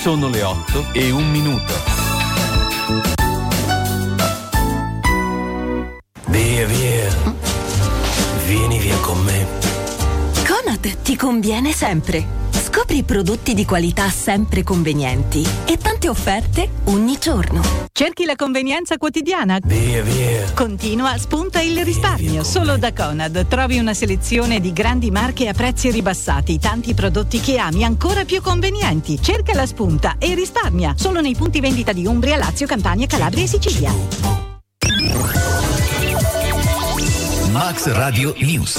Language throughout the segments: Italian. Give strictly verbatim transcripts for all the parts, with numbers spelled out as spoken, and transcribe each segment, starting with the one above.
Sono le otto e un minuto. Via, via. Vieni via con me. Conad ti conviene sempre. Scopri prodotti di qualità sempre convenienti e tante offerte ogni giorno. Cerchi la convenienza quotidiana? Via, via. Continua, spunta il risparmio. Solo da Conad trovi una selezione di grandi marche a prezzi ribassati, tanti prodotti che ami ancora più convenienti. Cerca la spunta e risparmia. Solo nei punti vendita di Umbria, Lazio, Campania, Calabria e Sicilia. Max Radio News.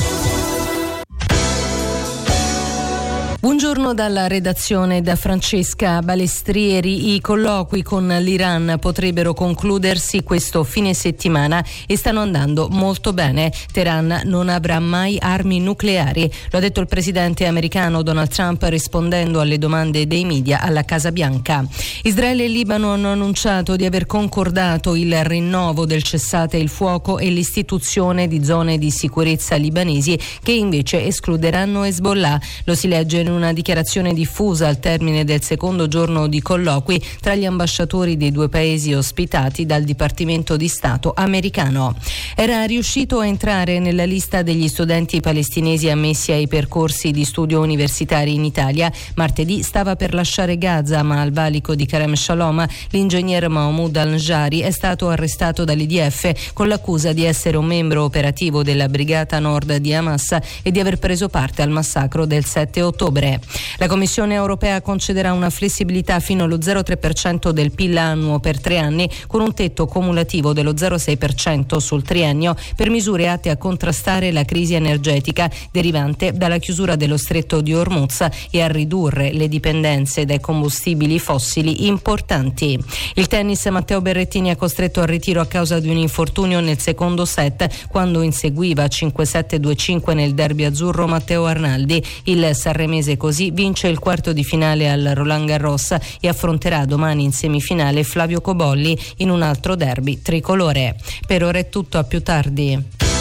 Buongiorno dalla redazione da Francesca Balestrieri. I colloqui con l'Iran potrebbero concludersi questo fine settimana e stanno andando molto bene. Teheran non avrà mai armi nucleari, lo ha detto il presidente americano Donald Trump rispondendo alle domande dei media alla Casa Bianca. Israele e Libano hanno annunciato di aver concordato il rinnovo del cessate il fuoco e l'istituzione di zone di sicurezza libanesi che invece escluderanno Hezbollah. Lo si legge in una dichiarazione diffusa al termine del secondo giorno di colloqui tra gli ambasciatori dei due paesi ospitati dal Dipartimento di Stato americano. Era riuscito a entrare nella lista degli studenti palestinesi ammessi ai percorsi di studio universitari in Italia. Martedì stava per lasciare Gaza, ma al valico di Kerem Shalom l'ingegner Mahmoud Al-Njari è stato arrestato dall'I D F con l'accusa di essere un membro operativo della Brigata Nord di Hamas e di aver preso parte al massacro del sette ottobre. La Commissione europea concederà una flessibilità fino allo zero virgola tre per cento del P I L annuo per tre anni con un tetto cumulativo dello zero virgola sei per cento sul triennio per misure atte a contrastare la crisi energetica derivante dalla chiusura dello stretto di Hormuz e a ridurre le dipendenze dai combustibili fossili importanti. Il tennis, Matteo Berrettini è costretto al ritiro a causa di un infortunio nel secondo set quando inseguiva cinque sette due cinque nel derby azzurro Matteo Arnaldi. Il sanremese così vince il quarto di finale al Roland Garros e affronterà domani in semifinale Flavio Cobolli in un altro derby tricolore. Per ora è tutto, a più tardi.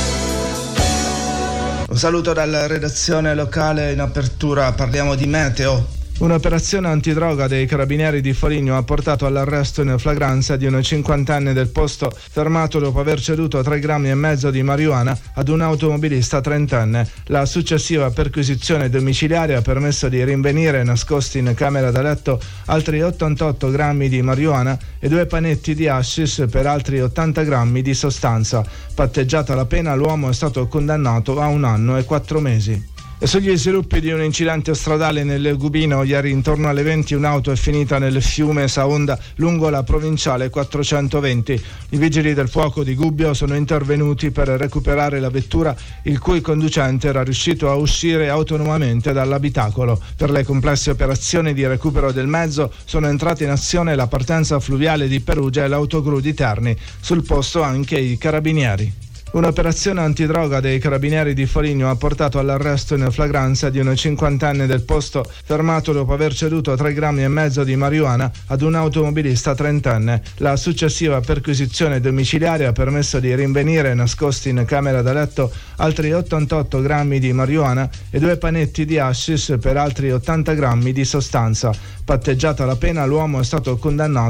Un saluto dalla redazione locale. In apertura parliamo di meteo. Un'operazione antidroga dei carabinieri di Foligno ha portato all'arresto in flagranza di un cinquantenne del posto, fermato dopo aver ceduto tre grammi e mezzo di marijuana ad un automobilista trentenne. La successiva perquisizione domiciliare ha permesso di rinvenire nascosti in camera da letto altri ottantotto grammi di marijuana e due panetti di hashish per altri ottanta grammi di sostanza. Patteggiata la pena, l'uomo è stato condannato a un anno e quattro mesi. E sugli sviluppi di un incidente stradale nel Gubino, ieri intorno alle venti un'auto è finita nel fiume Saonda lungo la provinciale quattrocentoventi. I vigili del fuoco di Gubbio sono intervenuti per recuperare la vettura, il cui conducente era riuscito a uscire autonomamente dall'abitacolo. Per le complesse operazioni di recupero del mezzo sono entrate in azione la partenza fluviale di Perugia e l'autogru di Terni. Sul posto anche i carabinieri. Un'operazione antidroga dei carabinieri di Foligno ha portato all'arresto in flagranza di un cinquantenne del posto, fermato dopo aver ceduto tre grammi e mezzo di marijuana ad un automobilista trentenne. La successiva perquisizione domiciliare ha permesso di rinvenire nascosti in camera da letto altri ottantotto grammi di marijuana e due panetti di hashish per altri ottanta grammi di sostanza. Patteggiata la pena, l'uomo è stato condannato